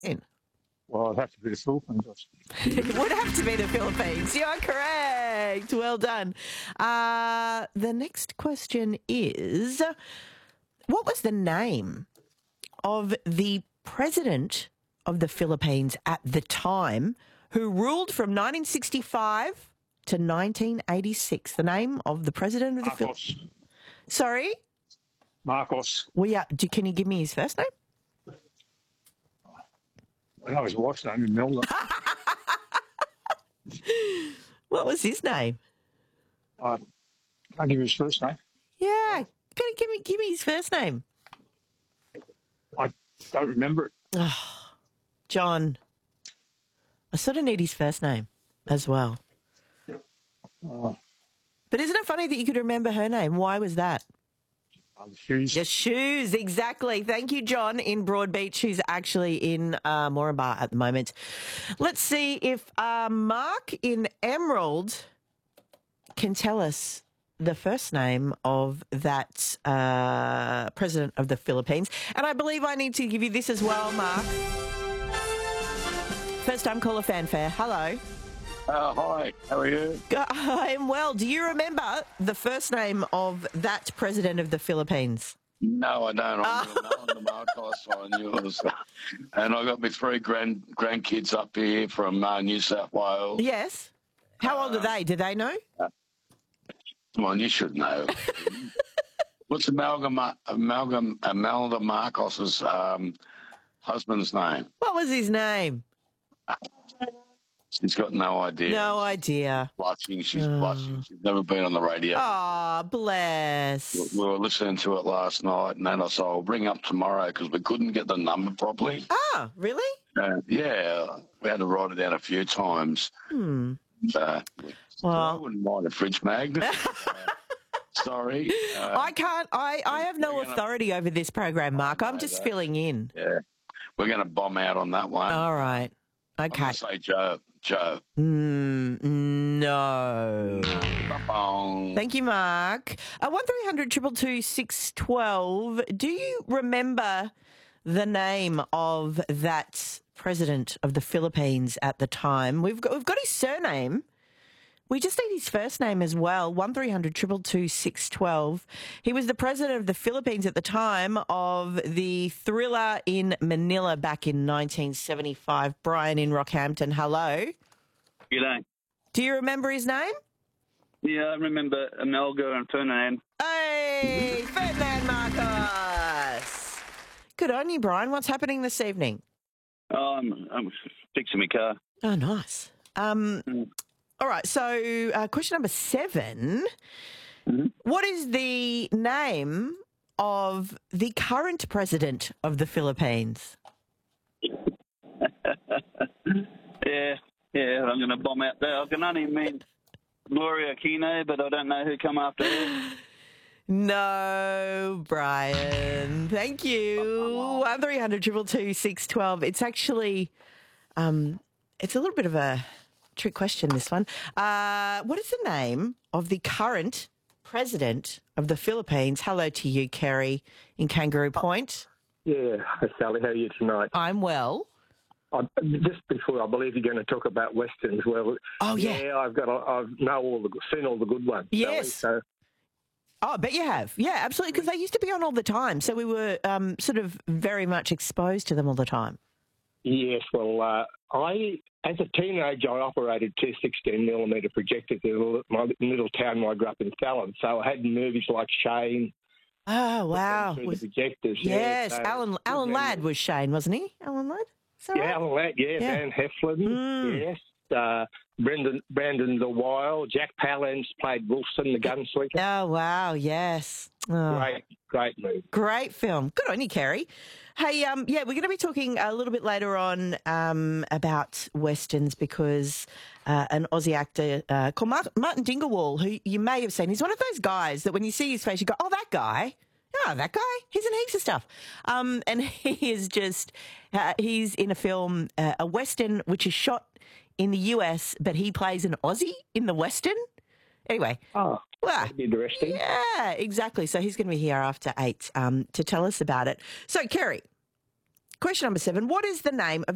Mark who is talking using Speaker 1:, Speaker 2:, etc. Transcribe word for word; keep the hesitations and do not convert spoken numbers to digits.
Speaker 1: Well, it'd have to be the Philippines.
Speaker 2: It would have to be the Philippines. You're correct. Well done. Uh, the next question is, what was the name of the president of the Philippines at the time who ruled from nineteen sixty-five to nineteen eighty-six? The name of the president of the Philippines.
Speaker 1: Marcos.
Speaker 2: Sorry?
Speaker 1: Marcos.
Speaker 2: Well, yeah. Do, can you give me his first name?
Speaker 1: I know his wife's name, Imelda.
Speaker 2: What was his name?
Speaker 1: I can't give you his first name.
Speaker 2: Yeah. Can you give me, give me his first name?
Speaker 1: I don't remember it.
Speaker 2: Oh, John. I sort of need his first name as well.
Speaker 1: Uh,
Speaker 2: But isn't it funny that you could remember her name? Why was that?
Speaker 1: uh, the shoes.
Speaker 2: The shoes, exactly. Thank you, John, in Broadbeach, who's actually in uh, Moranbah at the moment. Let's see if uh, Mark in Emerald can tell us the first name of that uh, president of the Philippines. And I believe I need to give you this as well, Mark. First time caller fanfare. Hello.
Speaker 3: Uh, hi, how are you?
Speaker 2: I'm well. Do you remember the first name of that president of the Philippines?
Speaker 3: No, I don't. I knew no one the Marcos, I knew it was. And I got my three grand grandkids up here from uh, New South Wales.
Speaker 2: Yes. How old are they? Do they know?
Speaker 3: Come on, you should know. What's Amalgam, Amalgam, Imelda Marcos's um, husband's name?
Speaker 2: What was his name?
Speaker 3: She's got no idea.
Speaker 2: No idea.
Speaker 3: Blushing, she's blushing. She's never been on the radio.
Speaker 2: Oh, bless.
Speaker 3: We were listening to it last night, and then I said, I'll bring up tomorrow because we couldn't get the number properly.
Speaker 2: Ah, really?
Speaker 3: Uh, yeah, we had to write it down a few times.
Speaker 2: Hmm.
Speaker 3: Uh,
Speaker 2: Well-
Speaker 3: I wouldn't mind a fridge magnet. uh, sorry. Uh,
Speaker 2: I can't, I, I have no
Speaker 3: we're gonna-
Speaker 2: authority over this program, Mark. I'm
Speaker 3: know
Speaker 2: just
Speaker 3: that.
Speaker 2: filling in.
Speaker 3: yeah, we're going to bomb out on that one.
Speaker 2: All right.
Speaker 3: I'm
Speaker 2: Okay.
Speaker 3: going to say Joe. Joe.
Speaker 2: Mm, no.
Speaker 3: Bong.
Speaker 2: Thank you, Mark. Uh, one three hundred two two two six one two. Do you remember the name of that president of the Philippines at the time? We've got, we've got his surname. We just need his first name as well. one three hundred two two two six one two. He was the president of the Philippines at the time of the thriller in Manila back in nineteen seventy-five. Brian in Rockhampton, hello.
Speaker 4: G'day.
Speaker 2: Do you remember his name?
Speaker 4: Yeah, I remember Amelga and Ferdinand.
Speaker 2: Hey, Ferdinand Marcos. Good on you, Brian. What's happening this evening?
Speaker 4: Oh, I'm, I'm fixing my car.
Speaker 2: Oh, nice. Um,
Speaker 4: Mm.
Speaker 2: all right, so uh, question number seven.
Speaker 4: Mm-hmm.
Speaker 2: What is the name of the current president of the Philippines?
Speaker 4: Yeah, yeah, I'm going to bomb out there. I can only mean Gloria Aquino, but I don't know who come after her.
Speaker 2: No, Brian. Thank you. one three hundred two two two six one two. It's actually, um, it's a little bit of a trick question, this one. Uh, what is the name of the current president of the Philippines? Hello to you, Kerry, in Kangaroo Point.
Speaker 5: Yeah, hi Sally, how are you tonight?
Speaker 2: I'm well.
Speaker 5: I, just before, I believe you're going to talk about westerns. Well,
Speaker 2: Oh, yeah.
Speaker 5: yeah, I've got, I've know all the, seen all the good ones.
Speaker 2: Yes.
Speaker 5: Sally, so
Speaker 2: Oh, I bet you have. Yeah, absolutely, because they used to be on all the time. So we were um, sort of very much exposed to them all the time.
Speaker 5: yes, well, uh, I as a teenager I operated two sixteen millimeter projectors in a little, my little town where I grew up in Fallon. So I had movies like Shane.
Speaker 2: Oh, wow.
Speaker 5: through
Speaker 2: Was-
Speaker 5: the projectors. yeah,
Speaker 2: yes,
Speaker 5: so-
Speaker 2: Alan Alan Ladd was Shane, wasn't he? Alan Ladd? Is that
Speaker 5: Yeah,
Speaker 2: right?
Speaker 5: Alan Ladd, yeah,
Speaker 2: Yeah.
Speaker 5: Van Heflin,
Speaker 2: Mm.
Speaker 5: yes. Uh, Brendan Brandon the Wild, Jack Palance played Wilson the gunslinger.
Speaker 2: Oh, wow, yes. Oh,
Speaker 5: Great, great movie.
Speaker 2: great film. Good on you, Kerry. Hey, um, yeah, we're going to be talking a little bit later on um, about westerns because uh, an Aussie actor uh, called Martin, Martin Dingwall, who you may have seen, he's one of those guys that when you see his face, you go, oh, that guy. Oh, that guy. He's in heaps of stuff. Um, and he is just, uh, he's in a film, uh, a western, which is shot in the U S, but he plays an Aussie in the western. Anyway.
Speaker 5: Oh,
Speaker 2: Well,
Speaker 5: that'd be interesting.
Speaker 2: yeah, exactly. So he's going to be here after eight um, to tell us about it. So, Kerry, question number seven. What is the name of